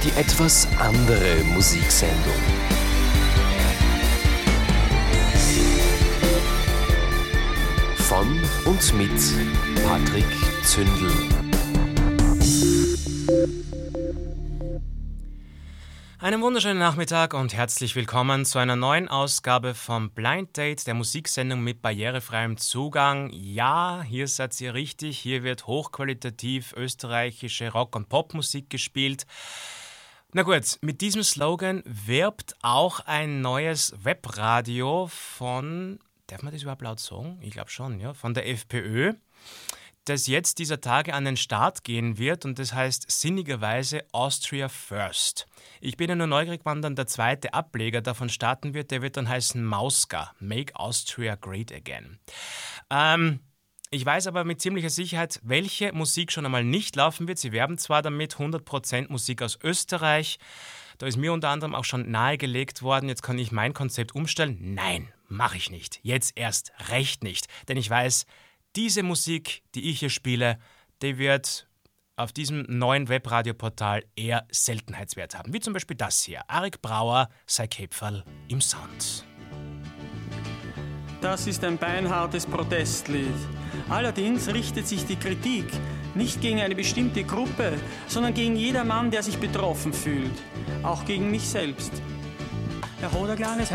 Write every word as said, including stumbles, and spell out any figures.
die etwas andere Musiksendung. Von und mit Patrick Zündel. Einen wunderschönen Nachmittag und herzlich willkommen zu einer neuen Ausgabe vom Blind Date, der Musiksendung mit barrierefreiem Zugang. Ja, hier seid ihr richtig, hier wird hochqualitativ österreichische Rock- und Popmusik gespielt. Na gut, mit diesem Slogan wirbt auch ein neues Webradio von, darf man das überhaupt laut sagen? Ich glaube schon, ja, von der FPÖ, das jetzt dieser Tage an den Start gehen wird und das heißt sinnigerweise Austria First. Ich bin ja nur neugierig, wann dann der zweite Ableger davon starten wird, der wird dann heißen Mauska, Make Austria Great Again. Ähm, ich weiß aber mit ziemlicher Sicherheit, welche Musik schon einmal nicht laufen wird. Sie werben zwar damit hundert Prozent Musik aus Österreich, da ist mir unter anderem auch schon nahegelegt worden, jetzt kann ich mein Konzept umstellen. Nein, mache ich nicht. Jetzt erst recht nicht, denn ich weiß, diese Musik, die ich hier spiele, die wird auf diesem neuen Webradioportal eher Seltenheitswert haben. Wie zum Beispiel das hier. Arik Brauer, sei Käpferl im Sound. Das ist ein beinhartes Protestlied. Allerdings richtet sich die Kritik nicht gegen eine bestimmte Gruppe, sondern gegen jedermann, der sich betroffen fühlt. Auch gegen mich selbst. Er hat ein kleines